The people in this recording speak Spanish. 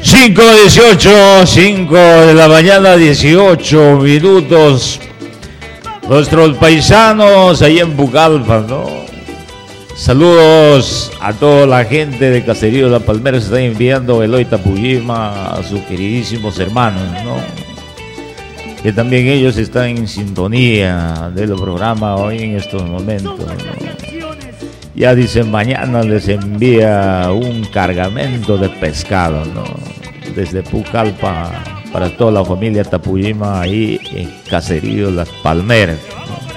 5:18, 5 de la mañana, 18 minutos. Nuestros paisanos ahí en Pucallpa, ¿no? Saludos a toda la gente de Caserío La Palmera. Se está enviando Eloy Tapuyima a sus queridísimos hermanos, ¿no? Que también ellos están en sintonía del programa hoy en estos momentos, ¿no? Ya dicen, mañana les envía un cargamento de pescado, ¿no? Desde Pucallpa para toda la familia Tapuyima ahí en Caserío Las Palmeras, ¿no?